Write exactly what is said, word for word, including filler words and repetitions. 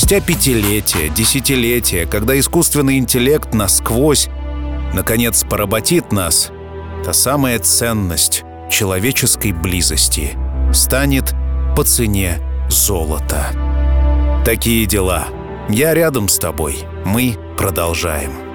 Спустя пятилетия, десятилетия, когда искусственный интеллект насквозь, наконец, поработит нас, та самая ценность человеческой близости станет по цене золота. Такие дела. Я рядом с тобой. Мы продолжаем.